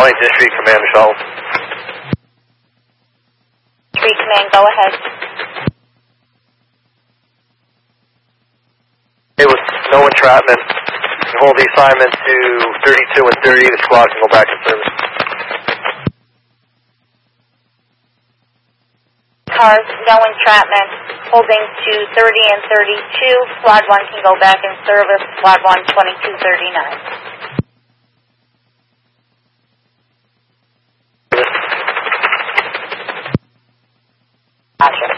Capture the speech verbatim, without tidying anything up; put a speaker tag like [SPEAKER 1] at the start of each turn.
[SPEAKER 1] Calling District Command, Michelle.
[SPEAKER 2] District Command, go ahead.
[SPEAKER 1] It was no entrapment. Hold the assignment to thirty-two and thirty. The squad can go back in service.
[SPEAKER 2] Cars, no entrapment. Holding to thirty and thirty-two. Squad one can go back in service. Squad one, twenty-two thirty-nine. Gotcha.